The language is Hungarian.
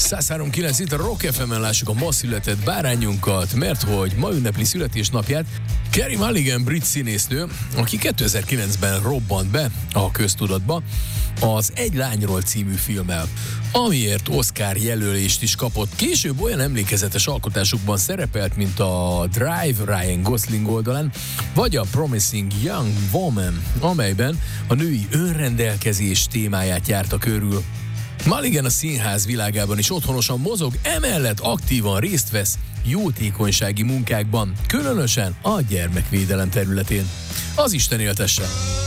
103.9 itt a Rock FM-en lássuk a ma született bárányunkat, mert hogy ma ünnepli születésnapját Carey Mulligan brit színésznő, aki 2009-ben robbant be a köztudatba az Egy lányról című filmmel, amiért Oscar jelölést is kapott. Később olyan emlékezetes alkotásokban szerepelt, mint a Drive Ryan Gosling oldalán, vagy a Promising Young Woman, amelyben a női önrendelkezés témáját járta körül. Mulligan a színház világában is otthonosan mozog, emellett aktívan részt vesz jótékonysági munkákban, különösen a gyermekvédelem területén. Az Isten éltesse!